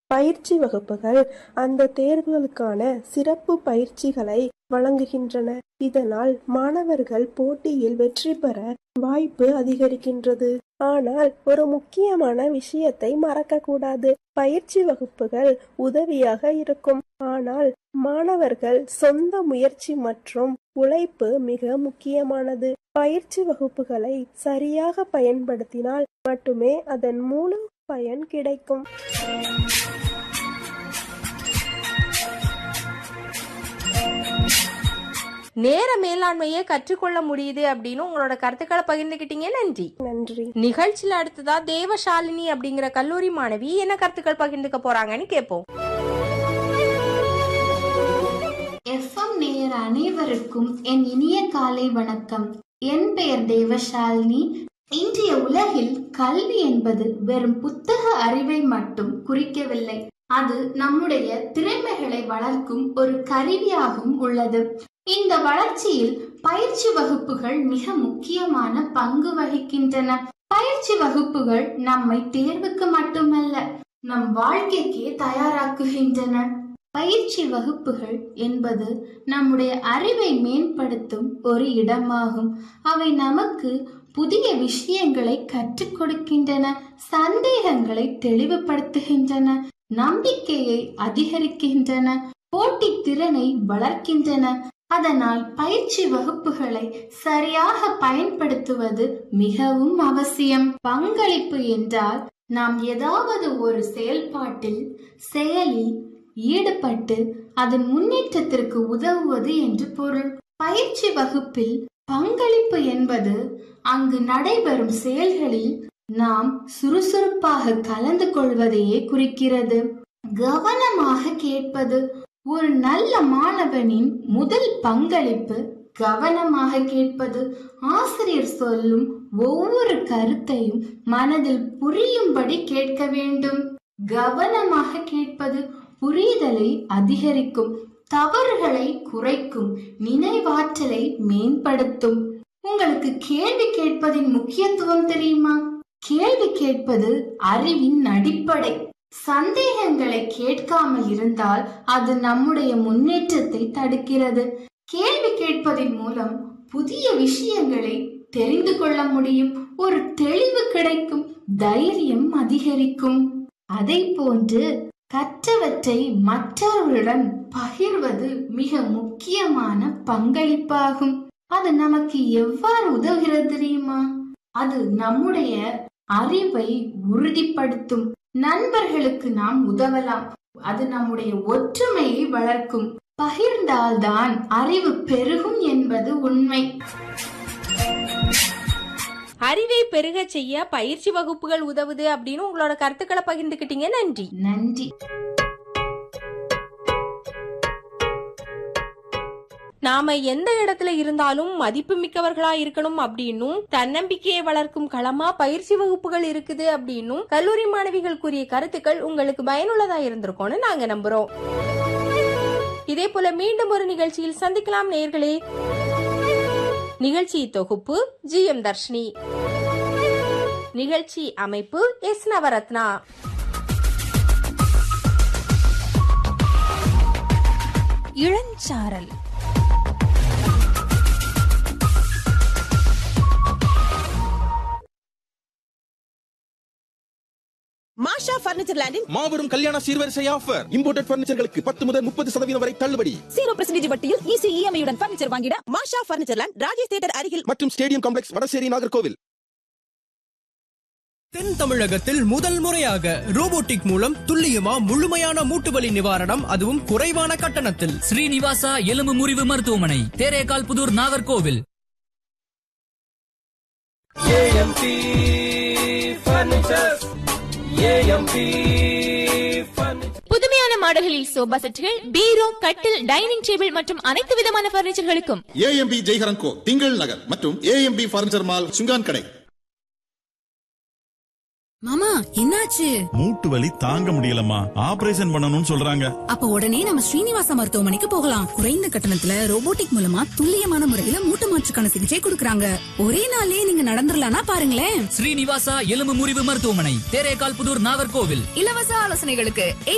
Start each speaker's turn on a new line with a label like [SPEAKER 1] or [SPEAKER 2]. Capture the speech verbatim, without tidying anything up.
[SPEAKER 1] பயிற்சி வகுப்புகள் அந்த தேர்வுகளுக்கான சிறப்பு பயிற்சிகளை வழங்குகின்றன. இதனால் மாணவர்கள் போட்டியில் வெற்றி பெற வாய்ப்பு அதிகரிக்கின்றது. ஆனால் ஒரு முக்கியமான விஷயத்தை மறக்க கூடாது. பயிற்சி வகுப்புகள் உதவியாக இருக்கும், ஆனால் மாணவர்கள் சொந்த முயற்சி மற்றும் உழைப்பு மிக முக்கியமானது. பயிற்சி வகுப்புகளை சரியாக பயன்படுத்தினால் மட்டுமே அதன் முழு பயன் கிடைக்கும்.
[SPEAKER 2] நேர மேலாண்மையை கற்றுக்கொள்ள முடியுது அப்படின்னு உங்களோட கருத்துக்களை பகிர்ந்துகிட்டீங்க. நன்றி.
[SPEAKER 1] நன்றி.
[SPEAKER 2] நிகழ்ச்சியில அடுத்ததா தேவசாலினி அப்படிங்கிற கல்லூரி மாணவி என்ன கருத்துக்கள் பகிர்ந்துக்க போறாங்கன்னு கேட்போம்.
[SPEAKER 3] எஃப்எம் நேயர் அனைவருக்கும் என் இனிய காலை வணக்கம். என் பெயர் தேவசாலினி. இன்றைய உலகில் கல்வி என்பது வெறும் புத்தக அறிவை மட்டும் குறிக்கவில்லை, அது நம்முடைய திறமைகளை வளர்க்கும் ஒரு கருவியாகவும் உள்ளது. இந்த வளர்ச்சியில் பயிற்சி வகுப்புகள் மிக முக்கியமான பங்கு வகிக்கின்றன. பயிற்சி வகுப்புகள் நம்மை தேர்வுக்கு மட்டுமல்ல, நம் வாழ்க்கைக்கே தயாராக்குகின்றன. பயிற்சி வகுப்புகள் என்பது நம்முடைய அறிவை மேம்படுத்தும் ஒரு இடமாகும். அவை நமக்கு புதிய விஷயங்களை கற்றுக் கொடுக்கின்றன, சந்தேகங்களை தெளிவுபடுத்துகின்றன, நம்பிக்கையை அதிகரிக்கின்றன, போட்டி திறனை வளர்க்கின்றன. அதனால் பயிற்சி வகுப்புகளை சரியாக பயன்படுத்துவது மிகவும் அவசியம். பங்களிப்பு என்றால் நாம் ஏதாவது ஒரு செயல்பாட்டில் செயலில் ஈடுபட்டு அதன் முன்னேற்றத்திற்கு உதவுவது என்று பொருள். பயிற்சி வகுப்பில் பங்களிப்பு என்பது அங்கு நடைபெறும் செயல்களில் நாம் சுறுசுறுப்பாக கலந்து கொள்வதையே குறிக்கிறது. கவனமாக கேட்பது ஒரு நல்ல மாணவனின் முதல் பங்களிப்பு. கவனமாக கேட்பது, ஆசிரியர் சொல்லும் ஒவ்வொரு கருத்தையும் மனதில் புரியும்படி கேட்க வேண்டும். கவனமாக கேட்பது புரிதலை அதிகரிக்கும், தவறுகளை குறைக்கும், நினைவாற்றலை மேம்படுத்தும். உங்களுக்கு கேள்வி கேட்பதின் முக்கியத்துவம் தெரியுமா? கேள்வி கேட்பது அறிவின் அடிப்படை. சந்தேகங்களை கேட்காமல் இருந்தால் அது நம்முடைய முன்னேற்றத்தை தடுக்கிறது. கேள்வி கேட்பதன் மூலம் புதிய விஷயங்களை தெரிந்து கொள்ள முடியும், ஒரு தெளிவு கிடைக்கும், தைரியம் அதிகரிக்கும். அதை போன்று கற்றவற்றை மற்றவர்களுடன் பகிர்வது மிக முக்கியமான பங்களிப்பாகும். அது நமக்கு எவ்வாறு உதவுகிறது தெரியுமா? அது நம்முடைய அறிவை உறுதிப்படுத்தும். நண்பர்களுக்கு நாம் உதவலாம், அது நம்முடைய ஒற்றுமையை வளர்க்கும். பகிர்ந்தால்தான் அறிவு பெருகும் என்பது உண்மை.
[SPEAKER 2] அறிவை பெருக செய்ய பயிற்சி வகுப்புகள் உதவுது அப்படின்னு உங்களோட கருத்துக்களை பகிர்ந்துக்கிட்டீங்க. நன்றி.
[SPEAKER 3] நன்றி.
[SPEAKER 2] நாம எந்த இடத்துல இருந்தாலும் மதிப்பு மிக்கவர்களா இருக்கணும் அப்படின்னும் தன்னம்பிக்கையை வளர்க்கும் களமா பயிற்சி வகுப்புகள் இருக்குது அப்படின்னும் கல்லூரி மாணவிகள் கூறிய கருத்துக்கள் உங்களுக்கு பயனுள்ளதா இருந்திருக்கும்னு நாங்க நம்புறோம். இதே போல மீண்டும் ஒரு நிகழ்ச்சியில் சந்திக்கலாம் நேயர்களே. நிகழ்ச்சி தொகுப்பு ஜி எம் தர்ஷினி, நிகழ்ச்சி அமைப்பு எஸ் நவரத்னா.
[SPEAKER 4] இளஞ்சாரல்
[SPEAKER 5] மாஷா பர்னிச்சர் லேண்டின்
[SPEAKER 6] மாபெரும் கல்யாண சீர்வரிசை ஆஃபர். இம்போர்ட்டட் பர்னிச்சர்களுக்கு பத்து முதல் முப்பது சதவீதம் வரை தள்ளுபடி.
[SPEAKER 5] ஜீரோ பர்சன்டேஜ் வட்டியில் ஈஸி இஎம்ஐ உடன் பர்னிச்சர் வாங்கிட மாஷா பர்னிச்சர் லேண்ட், ராஜேஷ் தியேட்டர் அருகில்
[SPEAKER 6] மற்றும் ஸ்டேடியம் காம்ப்ளெக்ஸ், வடசேரி, நாகர்கோவில்.
[SPEAKER 7] தென் தமிழகத்தில் முதல் முறையாக ரோபோட்டிக் மூலம் துல்லியமா முழுமையான மூட்டுவலி நிவாரணம், அதுவும் குறைவான கட்டணத்தில்.
[SPEAKER 8] ஸ்ரீனிவாசா எலும்பு முறிவு மருத்துவமனை, தேரேகால் புதூர், நாகர்கோவில்.
[SPEAKER 4] புதுமையான மாடல்களில் சோபா செட்டுகள், பீரோ, கட்டில், டைனிங் டேபிள் மற்றும் அனைத்து விதமான பர்னிச்சர்களுக்கும்
[SPEAKER 9] ஏஎம்பி ஜெய்ஹரன் கோ, திங்கள் நகர் மற்றும் ஏஎம்பி பர்னிச்சர் மால், சுங்கான் கடை.
[SPEAKER 4] மாமா என்னாச்சு?
[SPEAKER 10] மூட்டு வலி தாங்க முடியலம்மா, ஆபரேஷன் பண்ணணும்னு சொல்றாங்க.
[SPEAKER 4] அப்ப உடனே நம்ம ஸ்ரீனிவாசா மருத்துவமனைக்கு போகலாம். குறைந்த கட்டணத்துல ரோபோட்டிக் மூலமா துல்லியமான முறையில மூட்டு மாற்றுக்கான சிகிச்சை கொடுக்கறாங்க. ஒரே நாளே நீங்க நடந்துடலாம்னா பாருங்களேன்.
[SPEAKER 8] ஸ்ரீனிவாசா எலும்பு முறிவு மருத்துவமனை, தேரேகால் புதூர், நாகர்கோவில்.
[SPEAKER 4] இலவச ஆலோசனைகளுக்கு